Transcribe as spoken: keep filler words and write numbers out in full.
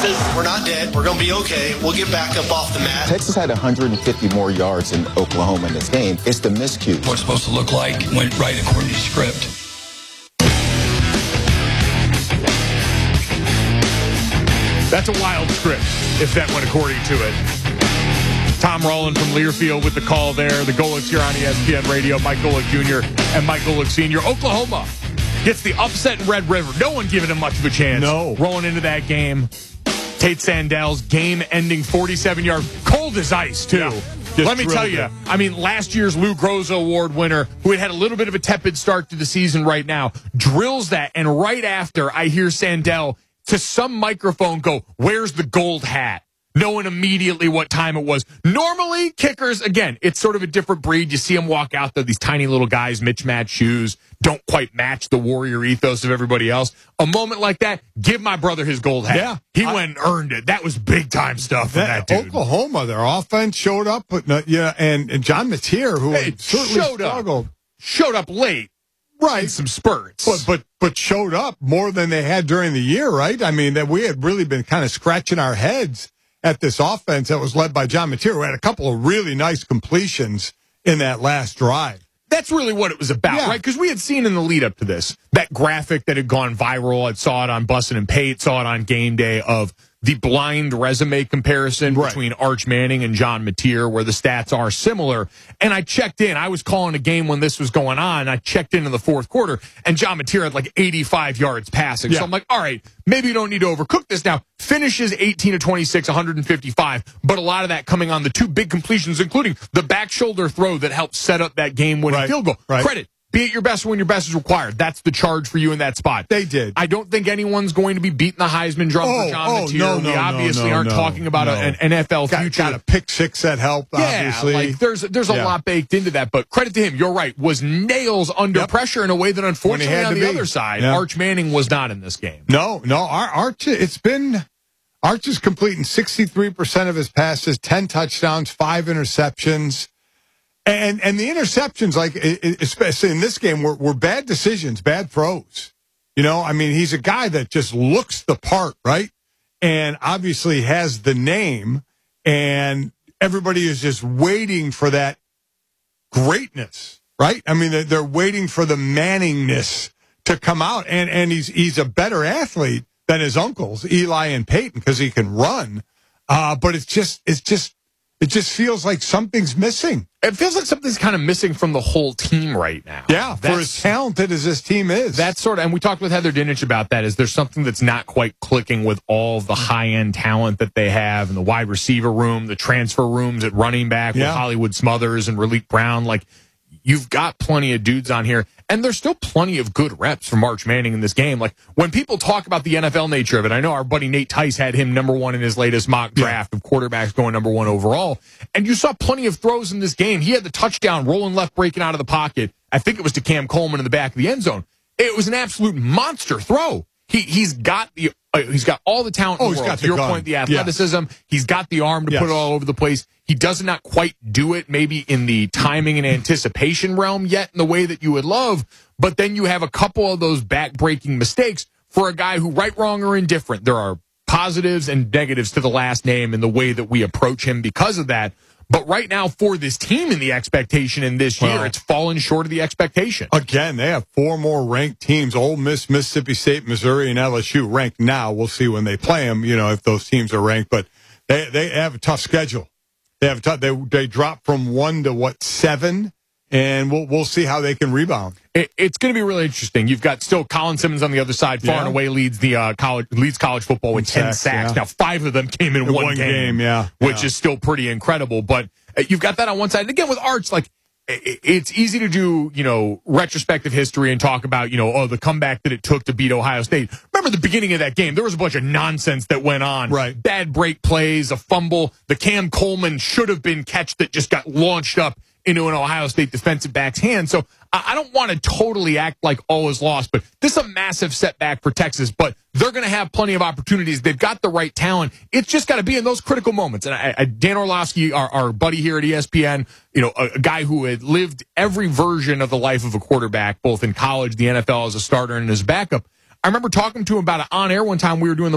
said, we're not dead. We're going to be okay. We'll get back up off the mat. Texas had one hundred fifty more yards than Oklahoma in this game. It's the miscues. What's supposed to look like went right according to script. That's a wild script, if that went according to it. Tom Rowland from Learfield with the call there. The Golics here on E S P N Radio. Mike Golic Junior and Mike Golic Senior Oklahoma gets the upset in Red River. No one giving him much of a chance. No. Rolling into that game. Tate Sandell's game-ending forty-seven-yard, cold as ice, too. Yeah. Let me tell you, I mean, last year's Lou Groza Award winner, who had had a little bit of a tepid start to the season right now, drills that, and right after, I hear Sandell to some microphone go, "Where's the gold hat?" Knowing immediately what time it was. Normally, kickers, again, it's sort of a different breed. You see them walk out there, these tiny little guys, mismatched shoes, don't quite match the Warrior ethos of everybody else. A moment like that, give my brother his gold hat. Yeah. He I, went and earned it. That was big-time stuff for that, that dude. Oklahoma, their offense showed up, but not, yeah, and, and John Mateer, who hey, certainly showed struggled. Up. Showed up late. Right. In some spurts. But, but, but showed up more than they had during the year, right? I mean, that we had really been kind of scratching our heads at this offense that was led by John Mateer, who had a couple of really nice completions in that last drive. That's really what it was about, yeah. right? Because we had seen in the lead up to this, that graphic that had gone viral. I saw it on Bussin' and Pate, saw it on Game Day, of the blind resume comparison right. between Arch Manning and John Mateer, where the stats are similar. And I checked in. I was calling a game when this was going on. I checked in in the fourth quarter, and John Mateer had like eighty-five yards passing. Yeah. So I'm like, all right, maybe you don't need to overcook this now. Finishes eighteen to twenty-six, one hundred fifty-five, but a lot of that coming on the two big completions, including the back shoulder throw that helped set up that game-winning right. field goal. Right. Credit. Be at your best when your best is required. That's the charge for you in that spot. They did. I don't think anyone's going to be beating the Heisman drum oh, for John oh, Mateer. no, no, we obviously no, no, aren't no, talking about no. a, an N F L got, future. Got a pick six that helped, yeah, obviously. like there's there's a yeah. lot baked into that, but credit to him. You're right. Was nails under yep. pressure in a way that unfortunately on the be. other side, yeah. Arch Manning was not in this game. No, no. Our, Arch, it's been Arch is completing sixty-three percent of his passes, ten touchdowns, five interceptions. And and the interceptions, like especially in this game, were, were bad decisions, bad throws. You know, I mean, he's a guy that just looks the part, right? And obviously has the name, and everybody is just waiting for that greatness, right? I mean, they're, they're waiting for the Manningness to come out, and and he's he's a better athlete than his uncles, Eli and Peyton, because he can run. Uh, but it's just it's just. It just feels like something's missing. It feels like something's kind of missing from the whole team right now. Yeah, that's, for as talented as this team is. That's sort of, and we talked with Heather Dinich about that, is there's something that's not quite clicking with all the high-end talent that they have in the wide receiver room, the transfer rooms at running back with yeah. Hollywood Smothers and Raleek Brown. Like, you've got plenty of dudes on here, and there's still plenty of good reps from Arch Manning in this game. Like, when people talk about the N F L nature of it, I know our buddy Nate Tice had him number one in his latest mock draft yeah. of quarterbacks going number one overall, and you saw plenty of throws in this game. He had the touchdown, rolling left, breaking out of the pocket. I think it was to Cam Coleman in the back of the end zone. It was an absolute monster throw. He, he's got the uh, he's got all the talent oh, in the he's world. got to the your gun. point, the athleticism. Yeah. He's got the arm to yes. put it all over the place. He does not quite do it maybe in the timing and anticipation realm yet in the way that you would love, but then you have a couple of those back-breaking mistakes for a guy who, right, wrong, or indifferent, there are positives and negatives to the last name in the way that we approach him because of that. But right now, for this team in the expectation in this year, well, it's fallen short of the expectation. Again, they have four more ranked teams: Ole Miss, Mississippi State, Missouri, and L S U ranked now. We'll see when they play them, you know, if those teams are ranked. But they they have a tough schedule. They have a tough. They they drop from one to what seven, and we'll we'll see how they can rebound. It, it's going to be really interesting. You've got still Colin Simmons on the other side, far yeah. and away leads the uh, college leads college football with ten sacks. sacks. Yeah. Now, five of them came in, in one, one game, game, yeah, which yeah. is still pretty incredible. But uh, you've got that on one side. And again, with Arch, like, it, it's easy to do, you know, retrospective history and talk about, you know, oh, the comeback that it took to beat Ohio State. Remember the beginning of that game? There was a bunch of nonsense that went on. Right. Bad break plays, a fumble. The Cam Coleman should have been catch that just got launched up into an Ohio State defensive back's hand. So I don't want to totally act like all is lost, but this is a massive setback for Texas, but they're going to have plenty of opportunities. They've got the right talent. It's just got to be in those critical moments. And I, I, Dan Orlovsky, our, our buddy here at E S P N, you know, a, a guy who had lived every version of the life of a quarterback, both in college, the N F L as a starter and as a backup. I remember talking to him about it on air one time. We were doing the